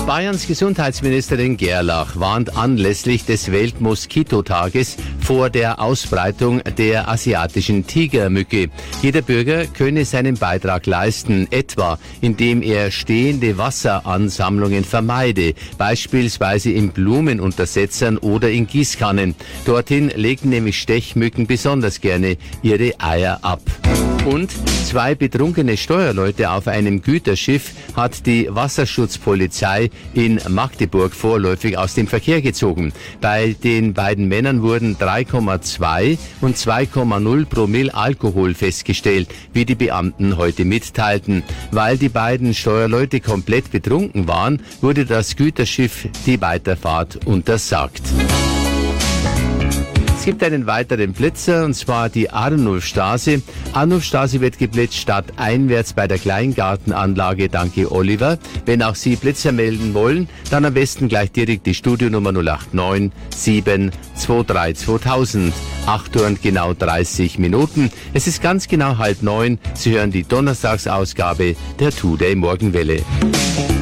Bayerns Gesundheitsministerin Gerlach warnt anlässlich des Weltmoskitotages vor der Ausbreitung der asiatischen Tigermücke. Jeder Bürger könne seinen Beitrag leisten, etwa indem er stehende Wasseransammlungen vermeide, beispielsweise in Blumenuntersetzern oder in Gießkannen. Dorthin legen nämlich Stechmücken besonders gerne ihre Eier ab. Und 2 betrunkene Steuerleute auf einem Güterschiff hat die Wasserschutzpolizei in Magdeburg vorläufig aus dem Verkehr gezogen. Bei den beiden Männern wurden 3,2 und 2,0 Promille Alkohol festgestellt, wie die Beamten heute mitteilten. Weil die beiden Steuerleute komplett betrunken waren, wurde das Güterschiff die Weiterfahrt untersagt. Es gibt einen weiteren Blitzer, und zwar die Arnulfstraße. Arnulfstraße wird geblitzt stadteinwärts bei der Kleingartenanlage Danke Oliver. Wenn auch Sie Blitzer melden wollen, dann am besten gleich direkt die Studionummer 089 723 2000. 8 Uhr und genau 30 Minuten. Es ist ganz genau 8:30. Sie hören die Donnerstagsausgabe der Today Morgenwelle.